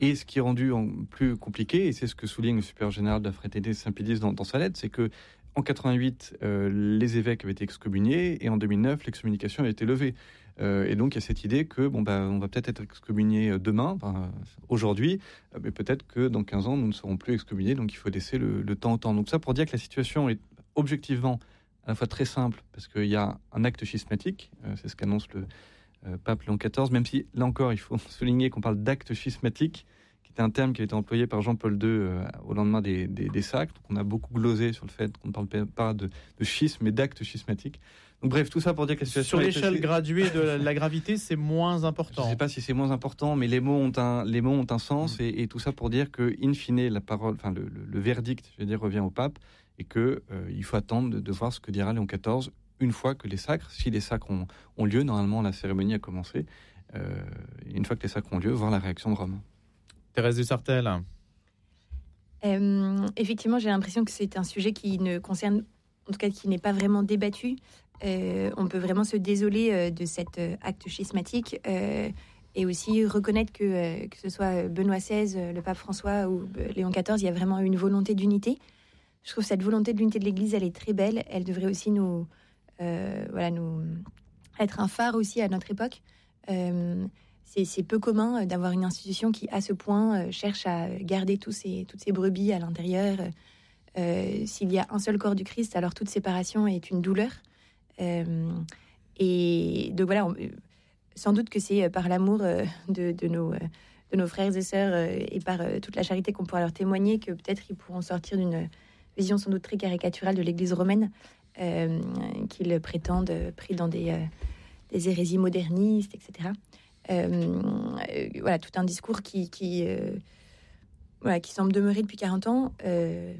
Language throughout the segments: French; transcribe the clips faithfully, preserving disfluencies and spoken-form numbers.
Et ce qui est rendu en plus compliqué, et c'est ce que souligne le supérieur général de la Fraternité Saint-Pédis dans, dans sa lettre, c'est que en quatre-vingt-huit, euh, les évêques avaient été excommuniés, et en deux mille neuf, l'excommunication a été levée. Euh, et donc, il y a cette idée que, bon, bah, on va peut-être être excommunié demain, enfin, aujourd'hui, mais peut-être que dans quinze ans, nous ne serons plus excommuniés, donc il faut laisser le, le temps au temps. Donc ça, pour dire que la situation est objectivement à la fois très simple, parce qu'il y a un acte schismatique, euh, c'est ce qu'annonce le euh, pape Léon quatorze, même si, là encore, il faut souligner qu'on parle d'acte schismatique, qui était un terme qui a été employé par Jean-Paul deux euh, au lendemain des, des, des sacres. Donc on a beaucoup glosé sur le fait qu'on ne parle pas de, de schisme, mais d'acte schismatique. Donc bref, tout ça pour dire que la situation... Sur l'échelle assez... graduée de la, la gravité, c'est moins important. Je ne sais pas si c'est moins important, mais les mots ont un, les mots ont un sens, mmh. et, et tout ça pour dire que, in fine, la parole, enfin le, le, le verdict, je veux dire, revient au pape, et que euh, il faut attendre de, de voir ce que dira Léon quatorze une fois que les sacres, si les sacres ont, ont lieu, normalement la cérémonie a commencé, euh, une fois que les sacres ont lieu, voir la réaction de Rome. Thérèse Dussartel. Euh, effectivement, j'ai l'impression que c'est un sujet qui ne concerne, en tout cas qui n'est pas vraiment débattu. Euh, on peut vraiment se désoler euh, de cet euh, acte schismatique euh, et aussi reconnaître que, euh, que ce soit Benoît seize, le pape François ou euh, Léon quatorze, il y a vraiment une volonté d'unité. Je trouve cette volonté de l'unité de l'Église, elle est très belle. Elle devrait aussi nous, euh, voilà, nous être un phare aussi à notre époque. Euh, c'est, c'est peu commun d'avoir une institution qui, à ce point, euh, cherche à garder tous ces, toutes ces brebis à l'intérieur. Euh, s'il y a un seul corps du Christ, alors toute séparation est une douleur. Euh, et donc voilà, on, sans doute que c'est par l'amour euh, de, de, nos, euh, de nos frères et sœurs euh, et par euh, toute la charité qu'on pourra leur témoigner que peut-être ils pourront sortir d'une vision sans doute très caricaturale de l'Église romaine euh, qu'ils prétendent pris dans des, euh, des hérésies modernistes, et cetera. Euh, euh, voilà, tout un discours qui, qui, euh, voilà, qui semble demeurer depuis quarante ans. Euh,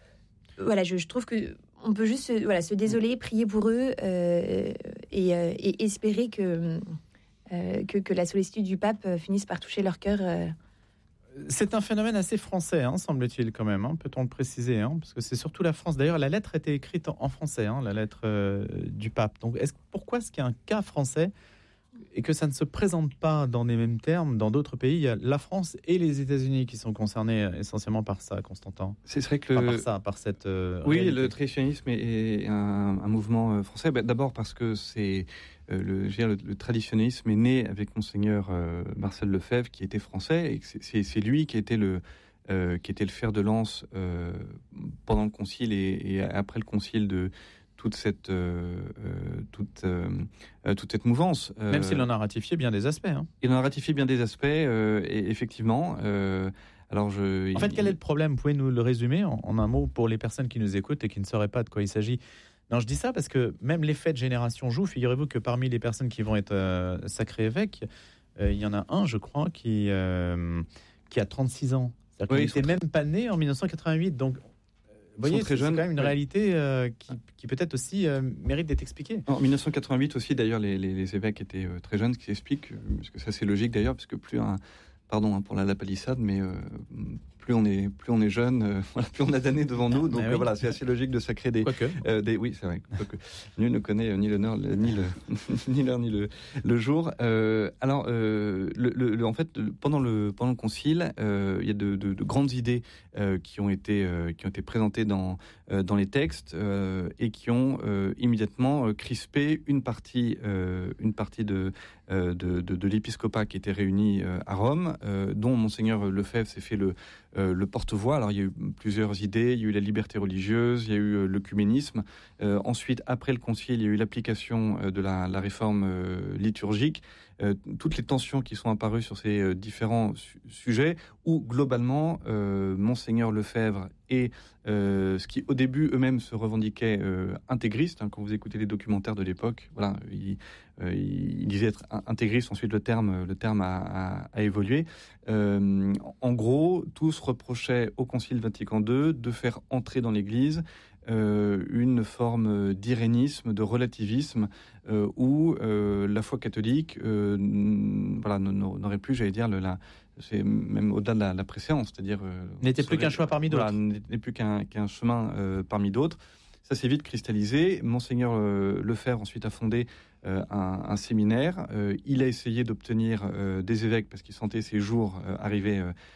voilà, je, je trouve que on peut juste se, voilà, se désoler, prier pour eux euh, et, euh, et espérer que, euh, que, que la sollicitude du pape finisse par toucher leur cœur. Euh. C'est un phénomène assez français, hein, semble-t-il quand même, hein, peut-on le préciser, hein, parce que c'est surtout la France. D'ailleurs, la lettre était écrite en, en français, hein, la lettre euh, du pape. Donc, est-ce, pourquoi est-ce qu'il y a un cas français et que ça ne se présente pas dans les mêmes termes dans d'autres pays? Il y a la France et les États-Unis qui sont concernés essentiellement par ça, Constantin. C'est vrai que le... enfin, par ça, par cette. Euh, oui, réalité. Le traditionnisme est, est un, un mouvement français. Ben, d'abord parce que c'est euh, le, je veux dire, le, le traditionnisme est né avec Monseigneur euh, Marcel Lefebvre, qui était français, et que c'est, c'est, c'est lui qui était le euh, qui était le fer de lance euh, pendant le concile et, et après le concile de toute cette euh, toute euh, toute cette mouvance. Euh, Même s'il en a ratifié bien des aspects. Hein. Il en a ratifié bien des aspects, euh, et effectivement. Euh, alors je. En fait, il, quel est le problème? Vous pouvez nous le résumer en, en un mot pour les personnes qui nous écoutent et qui ne sauraient pas de quoi il s'agit? Non, je dis ça parce que même l'effet de génération joue. Figurez-vous que parmi les personnes qui vont être euh, sacrées évêques, euh, il y en a un, je crois, qui euh, qui a trente-six ans. C'est-à-dire oui, qu'il n'était très... même pas né en dix-neuf cent quatre-vingt-huit, donc. Vous voyez, c'est, c'est quand même une réalité euh, qui, qui peut-être aussi euh, mérite d'être expliquée. En dix-neuf cent quatre-vingt-huit aussi, d'ailleurs, les, les, les évêques étaient euh, très jeunes, ce qui s'explique, euh, parce que ça c'est logique d'ailleurs, parce que plus un, pardon hein, pour la, la palissade, mais euh, plus on est plus on est jeune, euh, voilà, plus on a d'années devant nous, donc oui. euh, voilà, c'est assez logique de sacrer des, euh, des oui, c'est vrai. Quoique, nul ne connaît euh, ni l'honneur ni le ni l'heure ni le le jour. Euh, alors, euh, le, le, le, en fait, pendant le pendant le concile, euh, il y a de, de, de grandes idées euh, qui ont été euh, qui ont été présentées dans euh, dans les textes euh, et qui ont euh, immédiatement euh, crispé une partie euh, une partie de euh, de, de de l'épiscopat qui était réuni euh, à Rome, euh, dont Monseigneur Lefebvre s'est fait le Euh, le porte-voix. Alors il y a eu plusieurs idées, il y a eu la liberté religieuse, il y a eu euh, l'œcuménisme. Euh, ensuite, après le concile, il y a eu l'application euh, de la, la réforme euh, liturgique. Euh, toutes les tensions qui sont apparues sur ces euh, différents su- sujets, où globalement, euh, Monseigneur Lefebvre et euh, ce qui au début eux-mêmes se revendiquaient euh, intégristes, hein, quand vous écoutez les documentaires de l'époque, voilà, ils euh, il disaient être intégristes. Ensuite, le terme, le terme a, a, a évolué. Euh, en gros, tous reprochaient au Concile Vatican deux de faire entrer dans l'Église euh, une forme d'irénisme, de relativisme, euh, où euh, la foi catholique, euh, voilà, n'aurait plus, j'allais dire, le, la, c'est même au-delà de la, la préséance, c'est-à-dire euh, n'était plus qu'un choix parmi d'autres. Voilà, n'était plus qu'un, qu'un chemin euh, parmi d'autres. Ça s'est vite cristallisé. Monseigneur euh, Lefebvre ensuite a fondé euh, un, un séminaire. Euh, il a essayé d'obtenir euh, des évêques parce qu'il sentait ses jours euh, arriver euh,